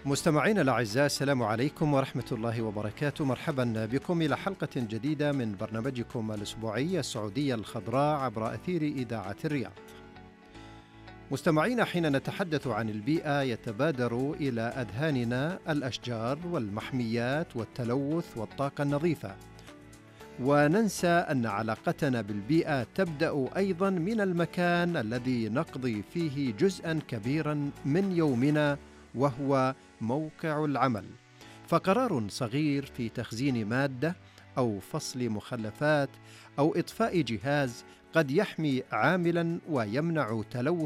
مستمعينا الأعزاء، السلام عليكم ورحمة الله وبركاته. مرحبا بكم إلى حلقة جديدة من برنامجكم الأسبوعي السعودية الخضراء عبر أثير إذاعة الرياض. مستمعينا، حين نتحدث عن البيئة يتبادر إلى أذهاننا الأشجار والمحميات والتلوث والطاقة النظيفة، وننسى أن علاقتنا بالبيئة تبدأ أيضا من المكان الذي نقضي فيه جزءا كبيرا من يومنا، وهو موقع العمل. فقرار صغير في تخزين مادة أو فصل مخلفات أو إطفاء جهاز قد يحمي عاملا ويمنع تلوث